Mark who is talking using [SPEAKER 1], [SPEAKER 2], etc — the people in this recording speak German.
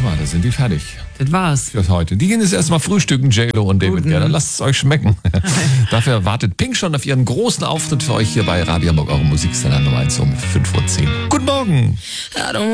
[SPEAKER 1] Guck mal, da sind die fertig.
[SPEAKER 2] Das war's.
[SPEAKER 1] Für heute. Die gehen jetzt erstmal frühstücken, J-Lo und David Guetta. Lasst es euch schmecken. Dafür wartet Pink schon auf ihren großen Auftritt für euch hier bei Radio Hamburg, eure Musiksender Nummer 1 um 5:10 Uhr. Guten Morgen!